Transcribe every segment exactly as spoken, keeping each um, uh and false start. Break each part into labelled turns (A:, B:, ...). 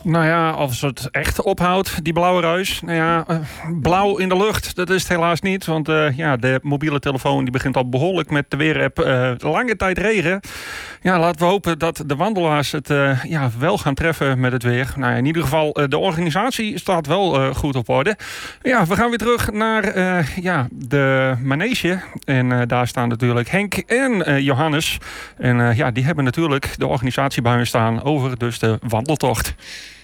A: Nou ja, als het echt ophoudt, die blauwe ruis. Nou ja, uh, blauw in de lucht, dat is het helaas niet. Want uh, ja, de mobiele telefoon die begint al behoorlijk met de weerapp. Uh, lange tijd regen. Ja, laten we hopen dat de wandelaars het uh, ja, wel gaan treffen met het weer. Nou ja, in ieder geval, uh, de organisatie staat wel uh, goed op orde. Ja, we gaan weer terug naar uh, ja, de manege. En uh, daar staan natuurlijk Henk en uh, Johannes. En uh, ja, die hebben natuurlijk de organisatie bij hun staan over dus de wandeltocht.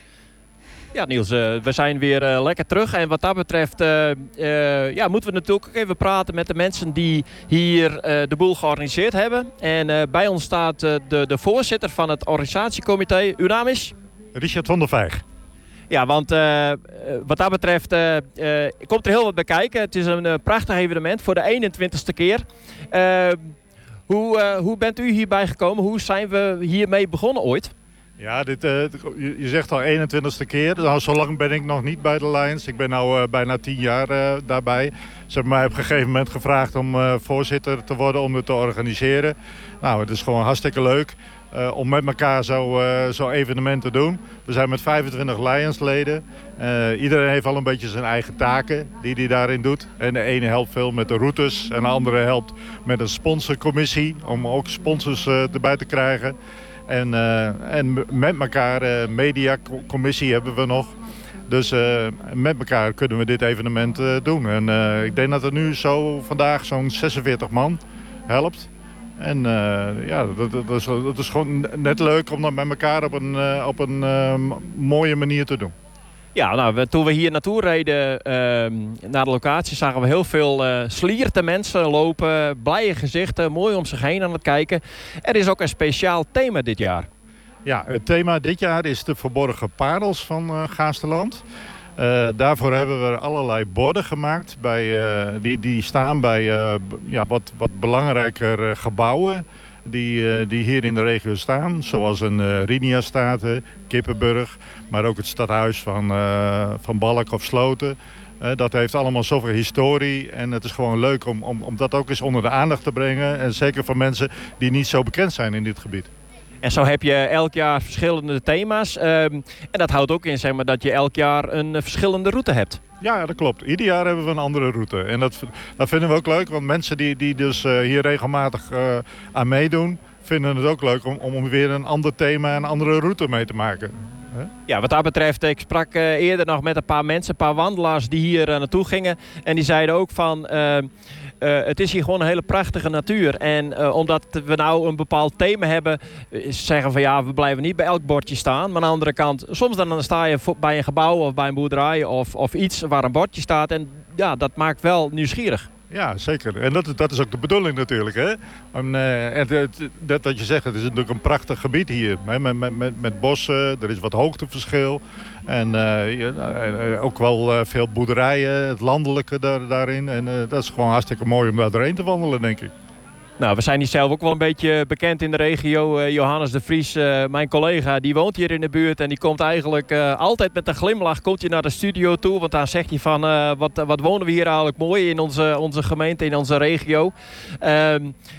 B: Ja, Niels, uh, we zijn weer uh, lekker terug. En wat dat betreft uh, uh, ja, moeten we natuurlijk ook even praten met de mensen die hier uh, de boel georganiseerd hebben. En uh, bij ons staat uh, de, de voorzitter van het organisatiecomité. Uw naam is?
C: Richard van der Vijg.
B: Ja, want uh, wat dat betreft uh, uh, komt er heel wat bij kijken. Het is een uh, prachtig evenement voor de eenentwintigste keer. Uh, hoe, uh, hoe bent u hierbij gekomen? Hoe zijn we hiermee begonnen ooit?
C: Ja, dit, uh, je zegt al eenentwintigste keer. Nou, zo lang ben ik nog niet bij de Lions. Ik ben nu uh, bijna tien jaar uh, daarbij. Ze hebben mij op een gegeven moment gevraagd om uh, voorzitter te worden, om het te organiseren. Nou, het is gewoon hartstikke leuk uh, om met elkaar zo, uh, zo evenement te doen. We zijn met vijfentwintig Lions-leden. Uh, iedereen heeft al een beetje zijn eigen taken die hij daarin doet. En de ene helpt veel met de routes en de andere helpt met een sponsorcommissie om ook sponsors uh, erbij te krijgen. En, uh, en met elkaar, uh, mediacommissie hebben we nog. Dus uh, met elkaar kunnen we dit evenement uh, doen. En uh, ik denk dat er nu zo vandaag zo'n zesenveertig man helpt. En uh, ja, dat, dat, is, dat is gewoon net leuk om dat met elkaar op een, uh, op een uh, mooie manier te doen.
B: Ja, nou, we, toen we hier naartoe reden uh, naar de locatie zagen we heel veel uh, slierte mensen lopen. Blije gezichten, mooi om zich heen aan het kijken. Er is ook een speciaal thema dit jaar.
C: Ja, het thema dit jaar is de verborgen parels van uh, Gaasterland. Uh, daarvoor hebben we allerlei borden gemaakt. Bij, uh, die, die staan bij uh, ja, wat, wat belangrijker uh, gebouwen. Die, uh, die hier in de regio staan. Zoals een uh, Rinia-staten, Kippenburg. Maar ook het stadhuis van, uh, van Balk of Sloten. Uh, dat heeft allemaal zoveel historie. En het is gewoon leuk om, om, om dat ook eens onder de aandacht te brengen. En zeker voor mensen die niet zo bekend zijn in dit gebied.
B: En zo heb je elk jaar verschillende thema's. Um, en dat houdt ook in zeg maar, dat je elk jaar een uh, verschillende route hebt.
C: Ja, dat klopt. Ieder jaar hebben we een andere route. En dat, dat vinden we ook leuk, want mensen die, die dus uh, hier regelmatig uh, aan meedoen, vinden het ook leuk om, om weer een ander thema en een andere route mee te maken. Huh?
B: Ja, wat dat betreft, ik sprak uh, eerder nog met een paar mensen, een paar wandelaars die hier uh, naartoe gingen. En die zeiden ook van, uh, uh, het is hier gewoon een hele prachtige natuur. En uh, omdat we nou een bepaald thema hebben, uh, zeggen van ja, we blijven niet bij elk bordje staan. Maar aan de andere kant, soms dan sta je bij een gebouw of bij een boerderij of, of iets waar een bordje staat. En ja, dat maakt wel nieuwsgierig.
C: Ja, zeker. En dat, dat is ook de bedoeling natuurlijk. Hè? En, uh, het, het, dat, dat je zegt, het is natuurlijk een prachtig gebied hier. Hè? Met, met, met, met bossen, er is wat hoogteverschil. En uh, ja, uh, ook wel uh, veel boerderijen, het landelijke daar, daarin. En uh, dat is gewoon hartstikke mooi om daar doorheen te wandelen, denk ik.
B: Nou, we zijn hier zelf ook wel een beetje bekend in de regio. Uh, Johannes de Vries, uh, mijn collega, die woont hier in de buurt. En die komt eigenlijk uh, altijd met een glimlach komt hij naar de studio toe. Want daar zegt hij van, uh, wat, wat wonen we hier eigenlijk mooi in onze, onze gemeente, in onze regio. Uh,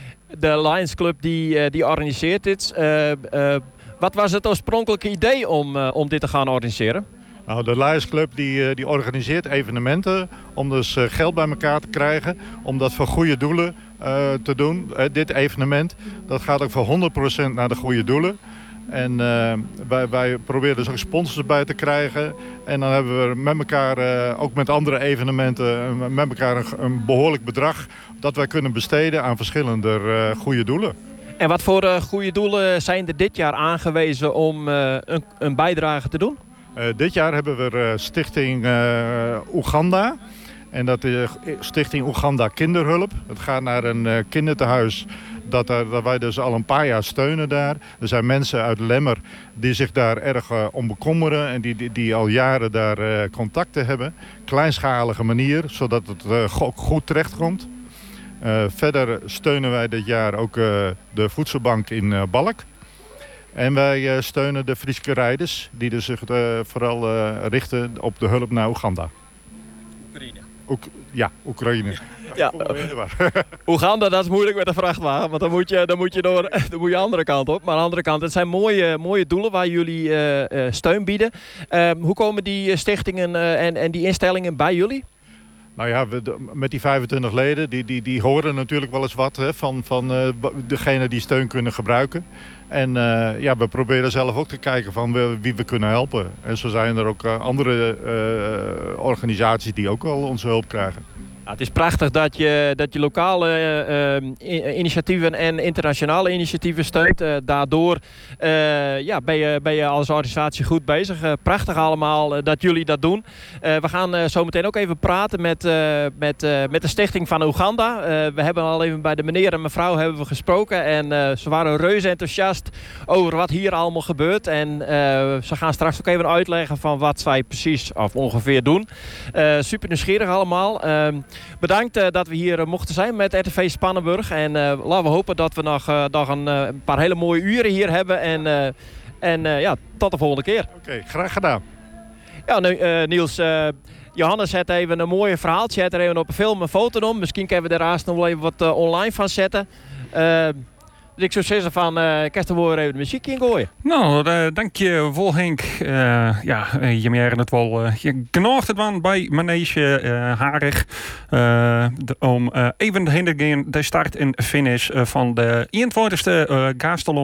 B: de Lions Club die, uh, die organiseert dit. Uh, uh, wat was het oorspronkelijke idee om, uh, om dit te gaan organiseren?
C: Nou, de Lions Club die, die organiseert evenementen om dus uh, geld bij elkaar te krijgen. Om dat voor goede doelen uh, te doen. Uh, dit evenement, dat gaat ook voor honderd procent naar de goede doelen. En uh, wij, wij proberen dus ook sponsors bij te krijgen. En dan hebben we met elkaar, uh, ook met andere evenementen, uh, met elkaar een, een behoorlijk bedrag dat wij kunnen besteden aan verschillende uh, goede doelen.
B: En wat voor uh, goede doelen zijn er dit jaar aangewezen om uh, een, een bijdrage te doen?
C: Uh, dit jaar hebben we uh, Stichting uh, Oeganda. En dat is Stichting Oeganda Kinderhulp. Het gaat naar een uh, kindertehuis dat, uh, dat wij dus al een paar jaar steunen daar. Er zijn mensen uit Lemmer die zich daar erg uh, om bekommeren. En die, die, die al jaren daar uh, contacten hebben. Kleinschalige manier, zodat het uh, goed terechtkomt. Uh, verder steunen wij dit jaar ook uh, de voedselbank in uh, Balk. En wij uh, steunen de Frieske rijders, die dus zich uh, vooral uh, richten op de hulp naar Oeganda.
B: Oekraïne.
C: Oek- Ja, Oekraïne.
B: Ja. Oeganda, dat is moeilijk met een vrachtwagen. Want dan moet je, dan moet je, door, dan moet je de andere kant op. Maar aan de andere kant, het zijn mooie, mooie doelen waar jullie uh, uh, steun bieden. Uh, hoe komen die stichtingen uh, en, en die instellingen bij jullie?
C: Nou ja, we, de, met die vijfentwintig leden, die, die, die horen natuurlijk wel eens wat hè, van, van uh, degene die steun kunnen gebruiken. En uh, ja, we proberen zelf ook te kijken van wie we kunnen helpen. En zo zijn er ook uh, andere uh, organisaties die ook wel onze hulp krijgen.
B: Ja, het is prachtig dat je, dat je lokale uh, initiatieven en internationale initiatieven steunt. Uh, daardoor uh, ja, ben, je, ben je als organisatie goed bezig. Uh, prachtig allemaal uh, dat jullie dat doen. Uh, we gaan uh, zo meteen ook even praten met, uh, met, uh, met de stichting van Oeganda. Uh, we hebben al even bij de meneer en mevrouw hebben we gesproken. En uh, ze waren reuze enthousiast over wat hier allemaal gebeurt. En uh, ze gaan straks ook even uitleggen van wat zij precies of ongeveer doen. Uh, super nieuwsgierig allemaal. Uh, Bedankt uh, dat we hier uh, mochten zijn met R T V Spannenburg. En uh, laten we hopen dat we nog, uh, nog een uh, paar hele mooie uren hier hebben. En, uh, en uh, ja, tot de volgende keer.
C: Oké, okay, graag gedaan.
B: Ja, nu, uh, Niels, uh, Johannes had even een mooi verhaaltje. Had er even op een film een foto om. Misschien kunnen we er haast nog wel even wat uh, online van zetten. Uh, Dus ik zou zeggen van, uh, ik er weer even de muziek in gooien.
A: Nou, uh, dank je wel Henk. Uh, ja, je merkt het wel. Uh, je genoeg het van bij Manege uh, Harig. Uh, de, om uh, even heen te gaan de start en finish uh, van de eenentwintigste uh, Gastelon.